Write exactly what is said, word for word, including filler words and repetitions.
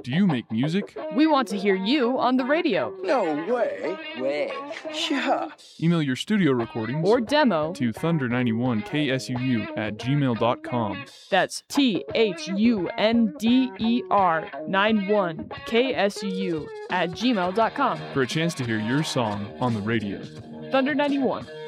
Do you make music? We want to hear you on the radio. No way. Way. Yeah. Email your studio recordings Or demo to thunder ninety-one K S U U at gmail dot com. That's T H U N D E R ninety-one K S U U at gmail dot com. For a chance to hear your song on the radio. Thunder ninety-one.